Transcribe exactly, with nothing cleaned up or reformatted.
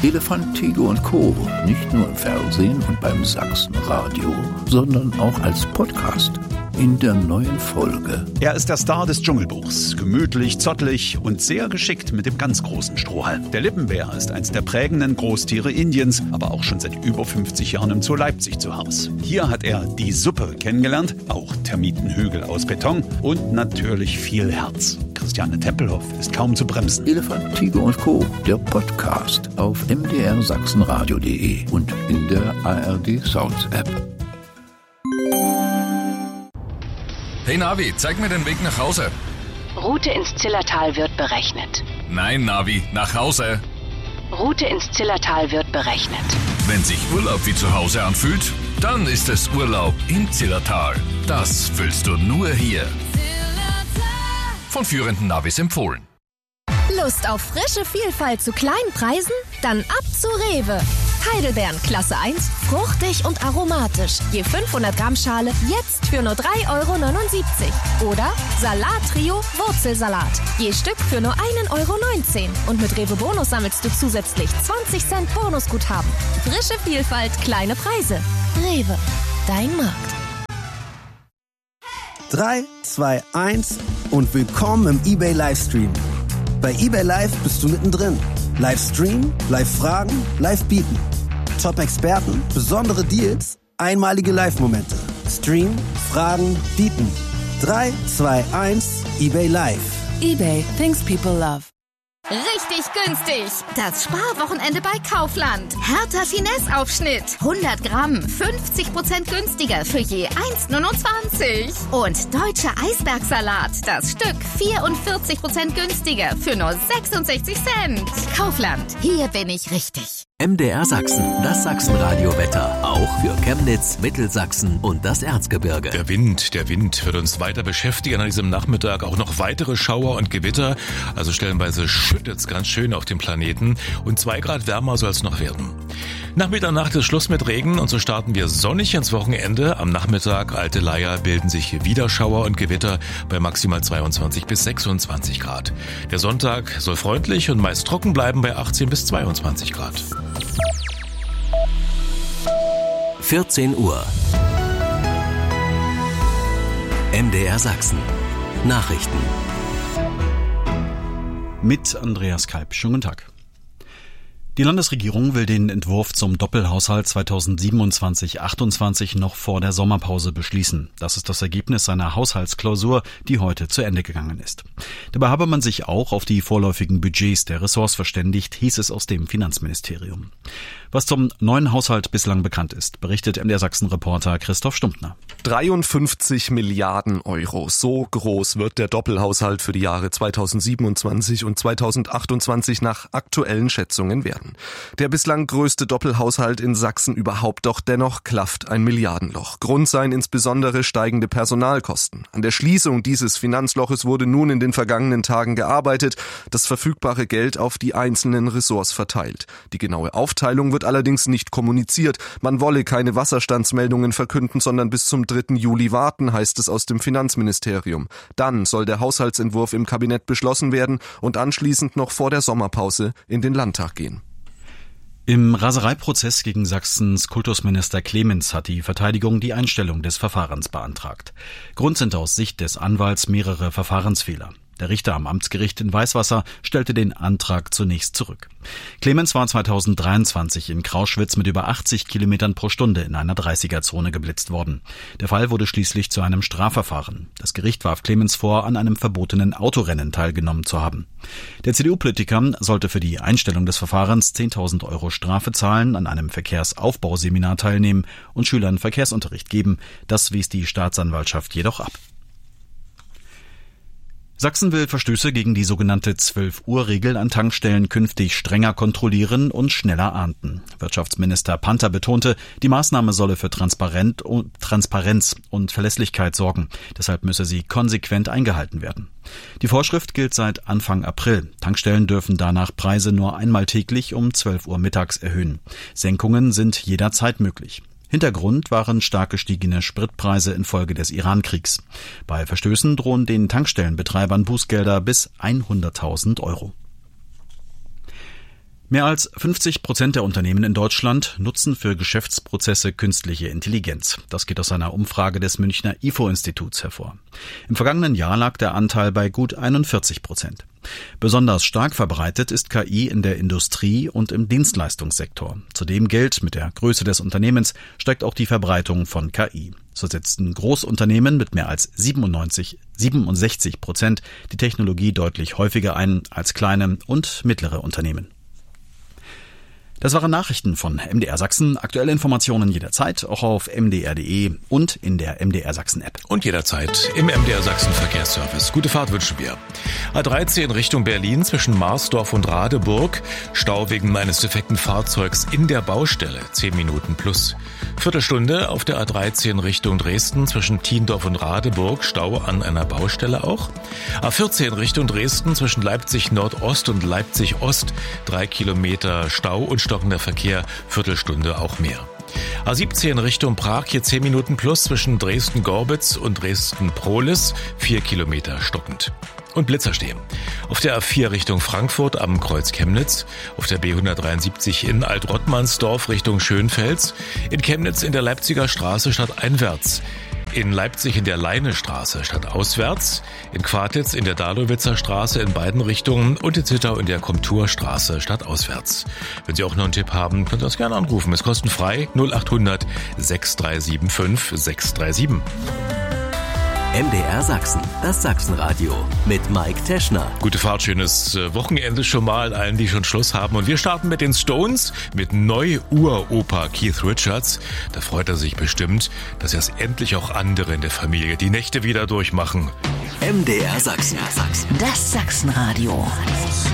Elefant, Tiger und Co. Nicht nur im Fernsehen und beim Sachsenradio, sondern auch als Podcast. In der neuen Folge. Er ist der Star des Dschungelbuchs. Gemütlich, zottelig und sehr geschickt mit dem ganz großen Strohhalm. Der Lippenbär ist eins der prägenden Großtiere Indiens, aber auch schon seit über fünfzig Jahren im Zoo Leipzig zu Hause. Hier hat er die Suppe kennengelernt, auch Termitenhügel aus Beton und natürlich viel Herz. Christiane Tempelhoff ist kaum zu bremsen. Elefant, Tiger und Co. Der Podcast auf m d r sachsenradio punkt d e und in der A R D Sounds App. Hey Navi, zeig mir den Weg nach Hause. Route ins Zillertal wird berechnet. Nein, Navi, nach Hause. Route ins Zillertal wird berechnet. Wenn sich Urlaub wie zu Hause anfühlt, dann ist es Urlaub im Zillertal. Das fühlst du nur hier. Von führenden Navis empfohlen. Lust auf frische Vielfalt zu kleinen Preisen? Dann ab zu Rewe. Heidelbeeren Klasse eins, fruchtig und aromatisch. Je fünfhundert Gramm Schale jetzt für nur drei Euro neunundsiebzig. Oder Salat-Trio Wurzelsalat. Je Stück für nur ein Euro neunzehn. Und mit Rewe Bonus sammelst du zusätzlich zwanzig Cent Bonusguthaben. Frische Vielfalt, kleine Preise. Rewe, dein Markt. drei, zwei, eins und willkommen im eBay Livestream. Bei eBay Live bist du mittendrin. Livestream, Live-Fragen, Live-Bieten. Top-Experten, besondere Deals, einmalige Live-Momente. Stream, Fragen, Bieten. drei, zwei, eins, eBay Live. eBay, things people love. Richtig günstig. Das Sparwochenende bei Kaufland. Hertha Finesse-Aufschnitt. hundert Gramm, fünfzig Prozent günstiger für je eins Euro neunundzwanzig. Und deutscher Eisbergsalat. Das Stück vierundvierzig Prozent günstiger für nur sechsundsechzig Cent. Kaufland. Hier bin ich richtig. M D R Sachsen, das Sachsenradio-Wetter. Auch für Chemnitz, Mittelsachsen und das Erzgebirge. Der Wind, der Wind wird uns weiter beschäftigen an diesem Nachmittag. Auch noch weitere Schauer und Gewitter. Also stellenweise schüttet es ganz schön auf dem Planeten. Und zwei Grad wärmer soll es noch werden. Nach Mitternacht ist Schluss mit Regen und so starten wir sonnig ins Wochenende. Am Nachmittag, alte Leier, bilden sich wieder Schauer und Gewitter bei maximal zweiundzwanzig bis sechsundzwanzig Grad. Der Sonntag soll freundlich und meist trocken bleiben bei achtzehn bis zweiundzwanzig Grad. vierzehn Uhr. M D R Sachsen. Nachrichten. Mit Andreas Kalb. Schönen guten Tag. Die Landesregierung will den Entwurf zum Doppelhaushalt zweitausendsiebenundzwanzig achtundzwanzig noch vor der Sommerpause beschließen. Das ist das Ergebnis seiner Haushaltsklausur, die heute zu Ende gegangen ist. Dabei habe man sich auch auf die vorläufigen Budgets der Ressorts verständigt, hieß es aus dem Finanzministerium. Was zum neuen Haushalt bislang bekannt ist, berichtet M D R Sachsen-Reporter Christoph Stumptner. dreiundfünfzig Milliarden Euro. So groß wird der Doppelhaushalt für die Jahre zweitausendsiebenundzwanzig und zweitausendachtundzwanzig nach aktuellen Schätzungen werden. Der bislang größte Doppelhaushalt in Sachsen überhaupt, doch dennoch klafft ein Milliardenloch. Grund seien insbesondere steigende Personalkosten. An der Schließung dieses Finanzloches wurde nun in den vergangenen Tagen gearbeitet, das verfügbare Geld auf die einzelnen Ressorts verteilt. Die genaue Aufteilung wird allerdings nicht kommuniziert. Man wolle keine Wasserstandsmeldungen verkünden, sondern bis zum dritten Juli warten, heißt es aus dem Finanzministerium. Dann soll der Haushaltsentwurf im Kabinett beschlossen werden und anschließend noch vor der Sommerpause in den Landtag gehen. Im Rasereiprozess gegen Sachsens Kultusminister Clemens hat die Verteidigung die Einstellung des Verfahrens beantragt. Grund sind aus Sicht des Anwalts mehrere Verfahrensfehler. Der Richter am Amtsgericht in Weißwasser stellte den Antrag zunächst zurück. Clemens war zweitausenddreiundzwanzig in Krauschwitz mit über achtzig Kilometern pro Stunde in einer dreißiger-Zone geblitzt worden. Der Fall wurde schließlich zu einem Strafverfahren. Das Gericht warf Clemens vor, an einem verbotenen Autorennen teilgenommen zu haben. Der C D U-Politiker sollte für die Einstellung des Verfahrens zehntausend Euro Strafe zahlen, an einem Verkehrsaufbauseminar teilnehmen und Schülern Verkehrsunterricht geben. Das wies die Staatsanwaltschaft jedoch ab. Sachsen will Verstöße gegen die sogenannte zwölf-Uhr-Regel an Tankstellen künftig strenger kontrollieren und schneller ahnden. Wirtschaftsminister Panther betonte, die Maßnahme solle für Transparenz und Verlässlichkeit sorgen. Deshalb müsse sie konsequent eingehalten werden. Die Vorschrift gilt seit Anfang April. Tankstellen dürfen danach Preise nur einmal täglich um zwölf Uhr mittags erhöhen. Senkungen sind jederzeit möglich. Hintergrund waren stark gestiegene Spritpreise infolge des Iran-Kriegs. Bei Verstößen drohen den Tankstellenbetreibern Bußgelder bis hunderttausend Euro. Mehr als fünfzig Prozent der Unternehmen in Deutschland nutzen für Geschäftsprozesse künstliche Intelligenz. Das geht aus einer Umfrage des Münchner I F O-Instituts hervor. Im vergangenen Jahr lag der Anteil bei gut einundvierzig Prozent. Besonders stark verbreitet ist K I in der Industrie und im Dienstleistungssektor. Zudem gilt, mit der Größe des Unternehmens steigt auch die Verbreitung von K I. So setzten Großunternehmen mit mehr als siebenundneunzig, siebenundsechzig Prozent die Technologie deutlich häufiger ein als kleine und mittlere Unternehmen. Das waren Nachrichten von M D R Sachsen. Aktuelle Informationen jederzeit, auch auf m d r punkt d e und in der M D R Sachsen App. Und jederzeit im M D R Sachsen Verkehrsservice. Gute Fahrt wünschen wir. A dreizehn Richtung Berlin zwischen Marsdorf und Radeburg. Stau wegen eines defekten Fahrzeugs in der Baustelle. Zehn Minuten plus. Viertelstunde auf der A dreizehn Richtung Dresden zwischen Thiendorf und Radeburg. Stau an einer Baustelle auch. A vierzehn Richtung Dresden zwischen Leipzig Nordost und Leipzig Ost. Drei Kilometer Stau und stockender Verkehr, Viertelstunde auch mehr. A siebzehn Richtung Prag, hier zehn Minuten plus zwischen Dresden-Gorbitz und Dresden-Prohlis, vier Kilometer stockend. Und Blitzer stehen. Auf der A vier Richtung Frankfurt am Kreuz Chemnitz, auf der B hundertdreiundsiebzig in Alt-Rottmannsdorf Richtung Schönfels, in Chemnitz in der Leipziger Straße stadteinwärts, in Leipzig in der Leinestraße stadtauswärts, in Quartitz in der Dahlowitzer Straße in beiden Richtungen und in Zittau in der Komturstraße stadtauswärts. Wenn Sie auch noch einen Tipp haben, können Sie uns gerne anrufen. Es ist kostenfrei null acht hundert sechs drei sieben fünf sechs drei sieben. M D R Sachsen, das Sachsenradio mit Mike Teschner. Gute Fahrt, schönes Wochenende schon mal allen, die schon Schluss haben. Und wir starten mit den Stones, mit Neu-Uropa Keith Richards. Da freut er sich bestimmt, dass jetzt endlich auch andere in der Familie die Nächte wieder durchmachen. M D R Sachsen, das Sachsenradio.